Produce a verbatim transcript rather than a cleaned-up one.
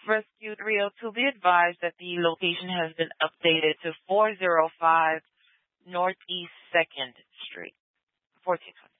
Rescue three oh two, be advised that the location has been updated to four oh five Northeast second Street, fourteen hundred.